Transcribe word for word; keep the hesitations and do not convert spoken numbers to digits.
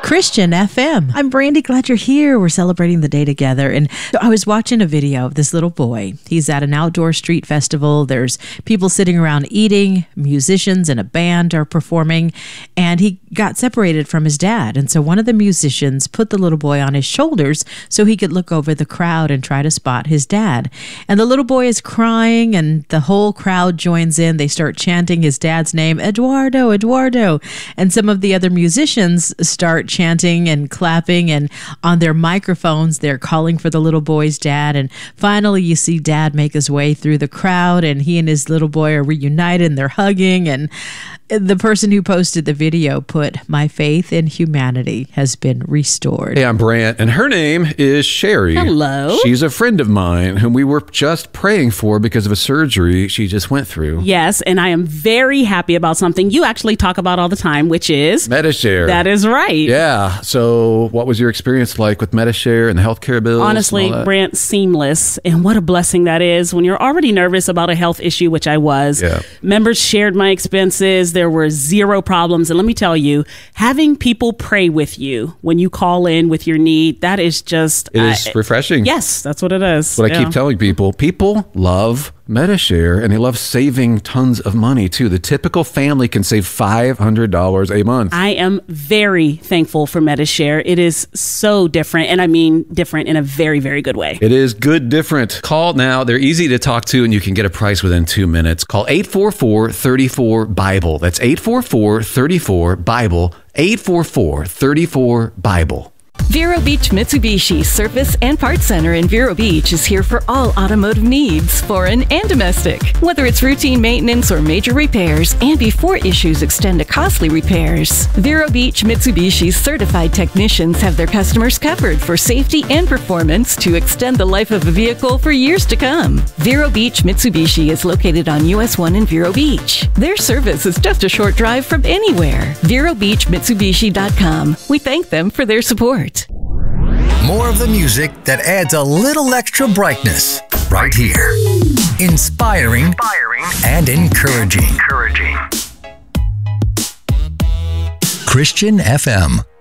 Christian F M. I'm Brandy, glad you're here. We're celebrating the day together. And I was watching a video of this little boy. He's at an outdoor street festival. There's people sitting around eating, musicians and a band are performing, and he got separated from his dad. And so one of the musicians put the little boy on his shoulders so he could look over the crowd and try to spot his dad. And the little boy is crying, and the whole crowd joins in. They start chanting his dad's name, Eduardo, Eduardo. And some of the other musicians start chanting and clapping, and on their microphones, they're calling for the little boy's dad. And finally, you see dad make his way through the crowd, and he and his little boy are reunited, and they're hugging. And the person who posted the video put, "My faith in humanity has been restored." Hey, I'm Brant, and her name is Sherry. Hello. She's a friend of mine whom we were just praying for because of a surgery she just went through. Yes, and I am very happy about something you actually talk about all the time, which is Medi-Share. That is right. Yeah. So what was your experience like with Medi-Share and the healthcare bills? Honestly, Brant, seamless. And what a blessing that is when you're already nervous about a health issue, which I was. Yeah. Members shared my expenses. There were zero problems. And let me tell you, having people pray with you when you call in with your need, that is just... It is I, refreshing. Yes, that's what it is. What yeah. I keep telling people, people love Medi-Share, and they love saving tons of money, too. The typical family can save five hundred dollars a month. I am very thankful for Medi-Share. It is so different, and I mean different in a very, very good way. It is good different. Call now. They're easy to talk to, and you can get a price within two minutes. Call eight four four, three four, BIBLE. That's eight four four, three four, BIBLE. eight four four, three four, BIBLE. Vero Beach Mitsubishi Service and Parts Center in Vero Beach is here for all automotive needs, foreign and domestic. Whether it's routine maintenance or major repairs, and before issues extend to costly repairs, Vero Beach Mitsubishi's certified technicians have their customers covered for safety and performance to extend the life of a vehicle for years to come. Vero Beach Mitsubishi is located on U S one in Vero Beach. Their service is just a short drive from anywhere. Vero Beach Mitsubishi dot com. We thank them for their support. More of the music that adds a little extra brightness right here. Inspiring, Inspiring and encouraging. encouraging. Christian F M.